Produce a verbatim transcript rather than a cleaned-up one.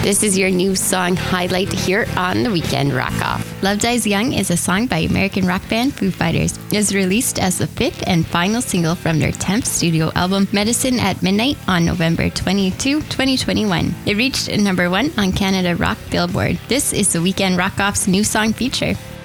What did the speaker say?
This is your new song highlight here on the Weekend Rock Off. Love Dies Young is a song by American rock band Foo Fighters. It was released as the fifth and final single from their tenth studio album, Medicine at Midnight, on November twenty-second, twenty twenty-one. It reached number one on Canada Rock Billboard. This is the Weekend Rock Off's new song feature.